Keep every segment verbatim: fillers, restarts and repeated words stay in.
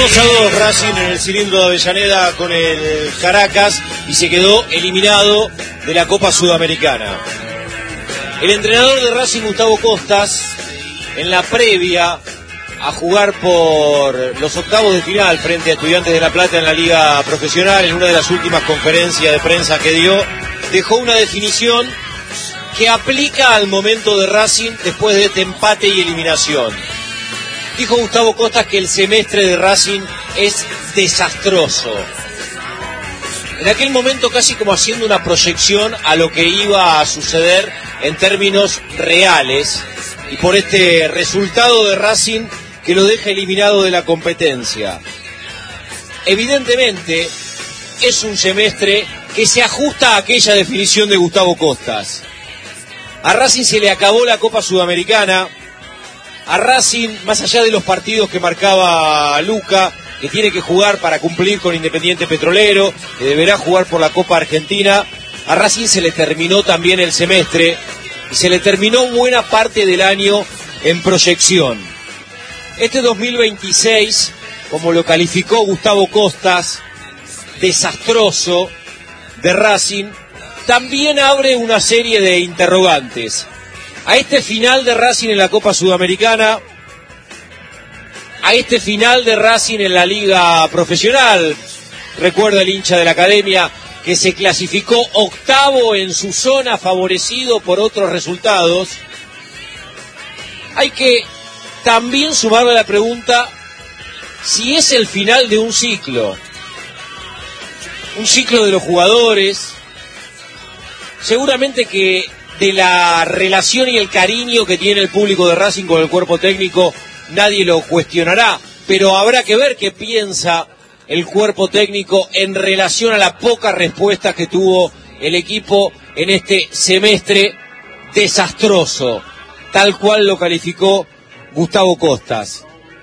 dos a dos Racing en el cilindro de Avellaneda con el Caracas y se quedó eliminado de la Copa Sudamericana. El entrenador de Racing, Gustavo Costas, en la previa a jugar por los octavos de final frente a Estudiantes de La Plata en la Liga Profesional, en una de las últimas conferencias de prensa que dio, dejó una definición que aplica al momento de Racing después de este empate y eliminación. Dijo Gustavo Costas que el semestre de Racing es desastroso. En aquel momento casi como haciendo una proyección a lo que iba a suceder en términos reales y por este resultado de Racing que lo deja eliminado de la competencia. Evidentemente es un semestre que se ajusta a aquella definición de Gustavo Costas. A Racing se le acabó la Copa Sudamericana. A Racing, más allá de los partidos que marcaba Luca, que tiene que jugar para cumplir con Independiente Petrolero, que deberá jugar por la Copa Argentina, a Racing se le terminó también el semestre y se le terminó buena parte del año en proyección. Este dos mil veintiséis, como lo calificó Gustavo Costas, desastroso de Racing, también abre una serie de interrogantes. A este final de Racing en la Copa Sudamericana, a este final de Racing en la Liga Profesional, recuerda el hincha de la Academia que se clasificó octavo en su zona, favorecido por otros resultados. Hay que también sumarle la pregunta si es el final de un ciclo, un ciclo de los jugadores, seguramente que de la relación y el cariño que tiene el público de Racing con el cuerpo técnico nadie lo cuestionará, pero habrá que ver qué piensa el cuerpo técnico en relación a la poca respuesta que tuvo el equipo en este semestre desastroso, tal cual lo calificó Gustavo Costas.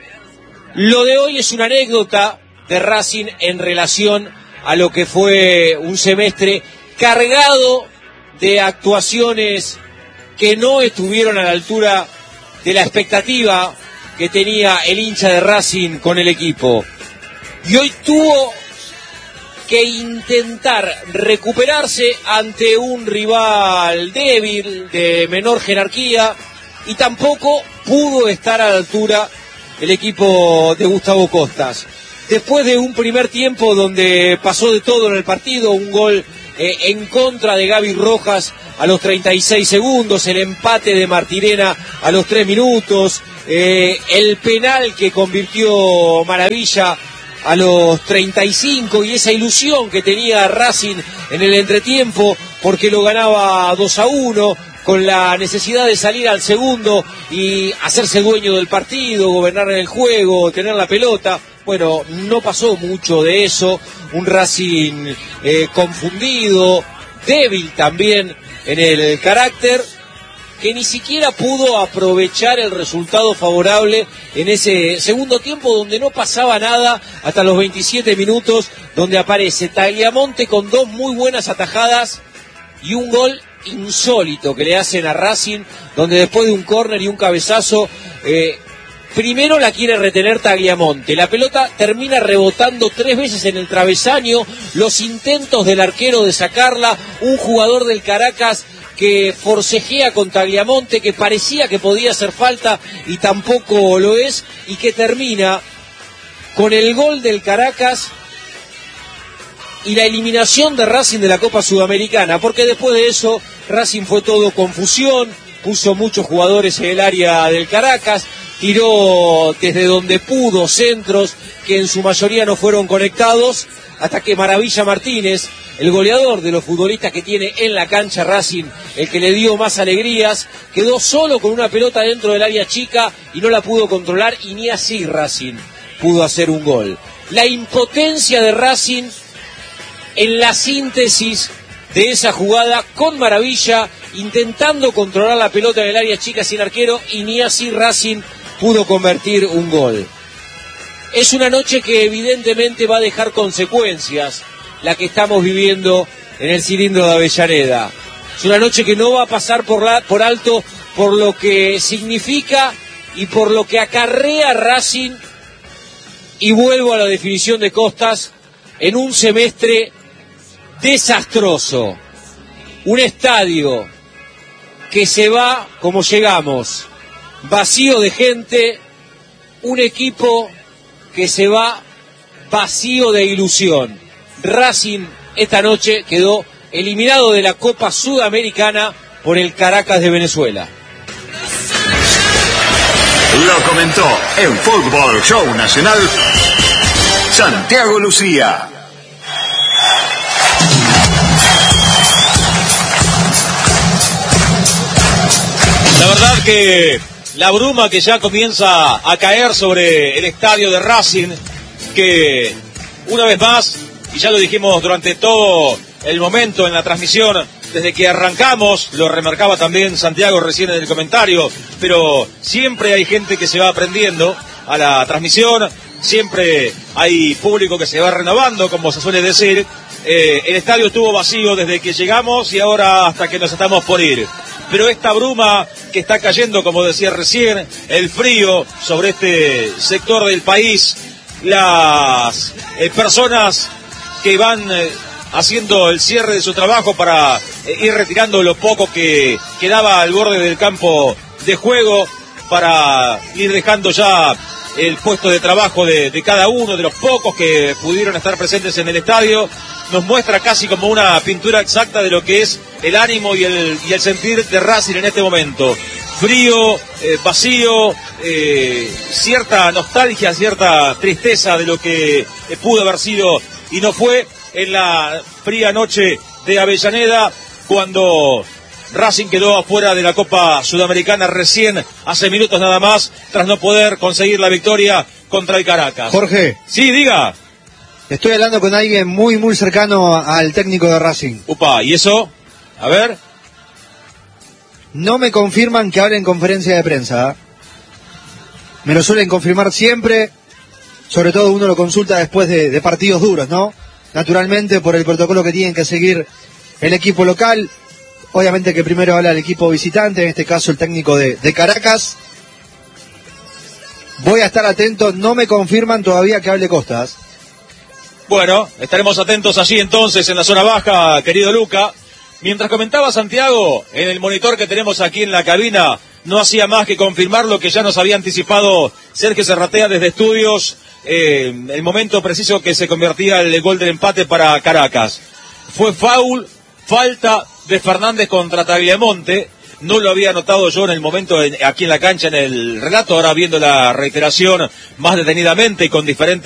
Lo de hoy es una anécdota de Racing en relación a lo que fue un semestre cargado de actuaciones que no estuvieron a la altura de la expectativa que tenía el hincha de Racing con el equipo. Y hoy tuvo que intentar recuperarse ante un rival débil, de menor jerarquía, y tampoco pudo estar a la altura el equipo de Gustavo Costas. Después de un primer tiempo donde pasó de todo en el partido, un gol eh, en contra de Gaby Rojas a los treinta y seis segundos, el empate de Martirena a los tres minutos, eh, el penal que convirtió Maravilla a los treinta y cinco y esa ilusión que tenía Racing en el entretiempo porque lo ganaba dos a uno, con la necesidad de salir al segundo y hacerse dueño del partido, gobernar en el juego, tener la pelota. Bueno, no pasó mucho de eso, un Racing eh, confundido, débil también en el carácter, que ni siquiera pudo aprovechar el resultado favorable en ese segundo tiempo donde no pasaba nada hasta los veintisiete minutos, donde aparece Tagliamonte con dos muy buenas atajadas y un gol insólito que le hacen a Racing, donde después de un córner y un cabezazo, eh, primero la quiere retener Tagliamonte, la pelota termina rebotando tres veces en el travesaño, los intentos del arquero de sacarla, un jugador del Caracas que forcejea con Tagliamonte, que parecía que podía hacer falta y tampoco lo es, y que termina con el gol del Caracas y la eliminación de Racing de la Copa Sudamericana, porque después de eso Racing fue todo confusión, puso muchos jugadores en el área del Caracas, tiró desde donde pudo centros que en su mayoría no fueron conectados, hasta que Maravilla Martínez, el goleador de los futbolistas que tiene en la cancha Racing, el que le dio más alegrías, quedó solo con una pelota dentro del área chica y no la pudo controlar, y ni así Racing pudo hacer un gol. La impotencia de Racing en la síntesis de esa jugada, con Maravilla intentando controlar la pelota en el área chica sin arquero, y ni así Racing pudo convertir un gol. Es una noche que evidentemente va a dejar consecuencias, la que estamos viviendo en el cilindro de Avellaneda. Es una noche que no va a pasar por, la, por alto por lo que significa y por lo que acarrea Racing y vuelvo a la definición de Costas, en un semestre desastroso. Un estadio que se va como llegamos, vacío de gente, un equipo que se va vacío de ilusión. Racing esta noche quedó eliminado de la Copa Sudamericana por el Caracas de Venezuela. Lo comentó en Fútbol Show Nacional Santiago Lucía. La verdad que la bruma que ya comienza a caer sobre el estadio de Racing, que una vez más, y ya lo dijimos durante todo el momento en la transmisión, desde que arrancamos, lo remarcaba también Santiago recién en el comentario, pero siempre hay gente que se va aprendiendo a la transmisión, siempre hay público que se va renovando, como se suele decir. Eh, el estadio estuvo vacío desde que llegamos y ahora hasta que nos estamos por ir. Pero esta bruma que está cayendo, como decía recién, el frío sobre este sector del país, las eh, personas que van eh, haciendo el cierre de su trabajo para eh, ir retirando lo poco que quedaba al borde del campo de juego, para ir dejando ya el puesto de trabajo de, de cada uno de los pocos que pudieron estar presentes en el estadio, nos muestra casi como una pintura exacta de lo que es el ánimo y el, y el sentir de Racing en este momento. Frío, eh, vacío, eh, cierta nostalgia, cierta tristeza de lo que eh, pudo haber sido y no fue en la fría noche de Avellaneda, cuando Racing quedó afuera de la Copa Sudamericana recién hace minutos nada más, tras no poder conseguir la victoria contra el Caracas. Jorge. Sí, diga. Estoy hablando con alguien muy, muy cercano al técnico de Racing. Upa, ¿y eso? A ver. No me confirman que hable en conferencia de prensa, ¿eh? Me lo suelen confirmar siempre, sobre todo uno lo consulta después de, de partidos duros, ¿no? Naturalmente, por el protocolo que tienen que seguir el equipo local. Obviamente que primero habla el equipo visitante, en este caso el técnico de, de Caracas. Voy a estar atento, no me confirman todavía que hable Costas. Bueno, estaremos atentos allí entonces en la zona baja, querido Luca. Mientras comentaba Santiago, en el monitor que tenemos aquí en la cabina, no hacía más que confirmar lo que ya nos había anticipado Sergio Serratea desde estudios, eh, el momento preciso que se convertía el gol del empate para Caracas. Fue foul, falta de Fernández contra Tagliamonte. No lo había notado yo en el momento en, aquí en la cancha en el relato, ahora viendo la reiteración más detenidamente y con diferentes